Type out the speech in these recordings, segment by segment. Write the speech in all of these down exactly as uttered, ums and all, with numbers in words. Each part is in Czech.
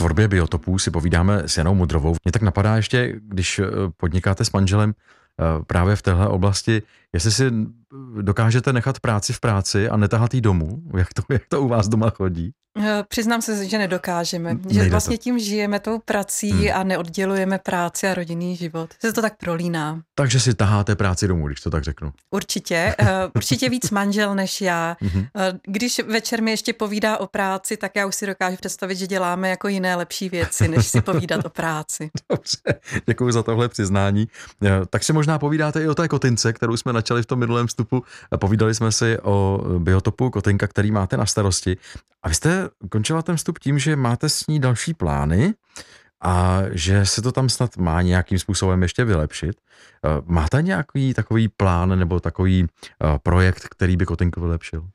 tvorbě biotopů si povídáme s Janou Mudrovou. Mě tak napadá ještě, když podnikáte s manželem právě v téhle oblasti, jestli si dokážete nechat práci v práci a netahat jí domů? Jak to, jak to u vás doma chodí? Přiznám se, že nedokážeme. Nejde Že vlastně to. tím žijeme tou prací hmm. a neoddělujeme práci a rodinný život. Se to tak prolíná. Takže si taháte práci domů, když to tak řeknu. Určitě. Určitě víc manžel než já. Když večer mi ještě povídá o práci, tak já už si dokážu představit, že děláme jako jiné lepší věci, než si povídat o práci. Dobře, děkuji za tohle přiznání. Tak si možná povídáte i o té kotince, kterou jsme načali v tom minulém vstupu. Povídali jsme si o biotopu kotinka, který máte na starosti. A vy jste končila ten vstup tím, že máte s ní další plány a že se to tam snad má nějakým způsobem ještě vylepšit. Máte nějaký takový plán nebo takový projekt, který by kotinku vylepšil?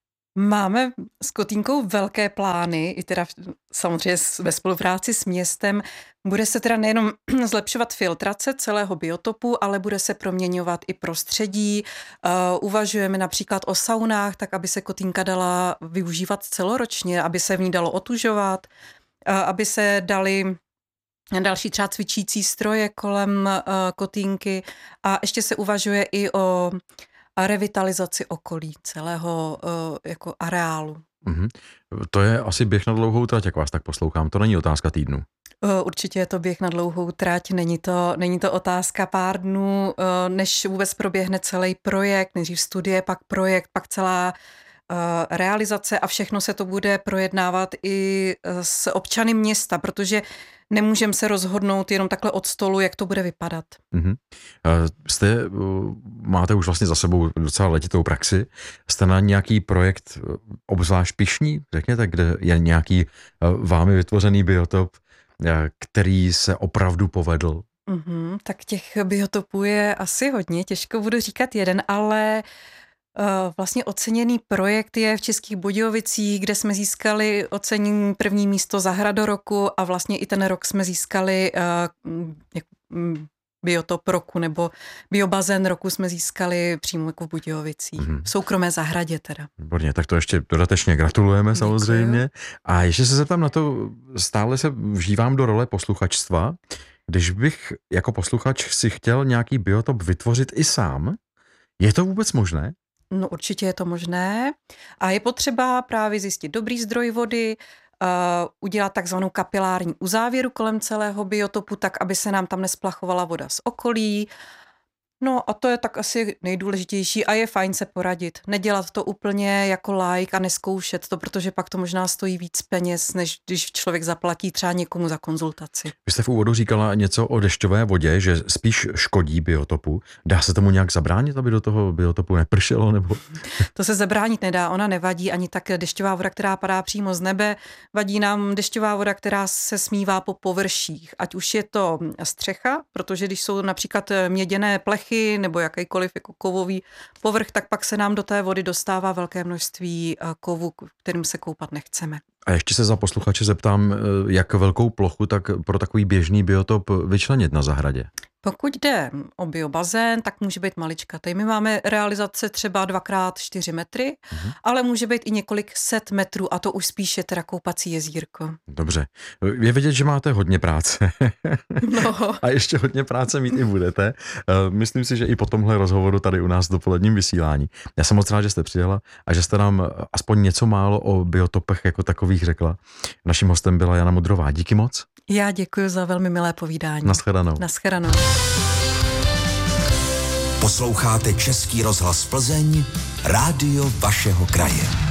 Máme s kotínkou velké plány, i teda samozřejmě ve spolupráci s městem. Bude se teda nejenom zlepšovat filtrace celého biotopu, ale bude se proměňovat i prostředí. Uh, uvažujeme například o saunách, tak aby se kotínka dala využívat celoročně, aby se v ní dalo otužovat, uh, aby se dali další třeba cvičící stroje kolem uh, kotínky a ještě se uvažuje i o a revitalizaci okolí celého uh, jako areálu. Mm-hmm. To je asi běh na dlouhou trať, jak vás tak poslouchám. To není otázka týdnu. Uh, určitě je to běh na dlouhou trať, není to, není to otázka pár dnů, uh, než vůbec proběhne celý projekt, nejdřív studie, pak projekt, pak celá uh, realizace a všechno se to bude projednávat i s občany města, protože nemůžeme se rozhodnout jenom takhle od stolu, jak to bude vypadat. Mm-hmm. Jste, máte už vlastně za sebou docela letitou praxi. Jste na nějaký projekt obzvlášť pyšní, řekněte, kde je nějaký vámi vytvořený biotop, který se opravdu povedl? Mm-hmm, tak těch biotopů je asi hodně, těžko budu říkat jeden, ale vlastně oceněný projekt je v Českých Budějovicích, kde jsme získali ocenění první místo Zahrada roku a vlastně i ten rok jsme získali uh, biotop roku nebo biobazén roku jsme získali přímo jako v Budějovicích. Mm-hmm. V soukromé zahradě teda. Výborně, tak to ještě dodatečně gratulujeme. Děkuji. Samozřejmě. A ještě se zeptám na to, stále se vžívám do role posluchačstva. Když bych jako posluchač si chtěl nějaký biotop vytvořit i sám, je to vůbec možné? No určitě je to možné a je potřeba právě zjistit dobrý zdroj vody, uh, udělat takzvanou kapilární uzávěru kolem celého biotopu, tak aby se nám tam nesplachovala voda z okolí. No a to je tak asi nejdůležitější a je fajn se poradit. Nedělat to úplně jako like a neskoušet to, protože pak to možná stojí víc peněz, než když člověk zaplatí třeba někomu za konzultaci. Vy jste v úvodu říkala něco o dešťové vodě, že spíš škodí biotopu. Dá se tomu nějak zabránit, aby do toho biotopu nepršelo? Nebo? To se zabránit nedá, ona nevadí ani tak dešťová voda, která padá přímo z nebe. Vadí nám dešťová voda, která se smívá po površích. Ať už je to střecha, protože když jsou například měděné plechy nebo jakýkoliv jako kovový povrch, tak pak se nám do té vody dostává velké množství kovu, kterým se koupat nechceme. A ještě se za posluchače zeptám, jak velkou plochu tak pro takový běžný biotop vyčlenit na zahradě? Pokud jde o biobazén, tak může být maličkatej. My máme realizace třeba dva krát čtyři metry, uh-huh. ale může být i několik set metrů a to už spíše teda koupací jezírko. Dobře. Je vidět, že máte hodně práce. No. A ještě hodně práce mít i budete. Myslím si, že i po tomhle rozhovoru tady u nás v dopoledním vysílání. Já jsem moc rád, že jste přijela a že jste nám aspoň něco málo o biotopech jako takových řekla. Naším hostem byla Jana Mudrová. Díky moc. Já děkuji za velmi milé povídání. Naschledanou. Naschledanou. Posloucháte Český rozhlas Plzeň, rádio vašeho kraje.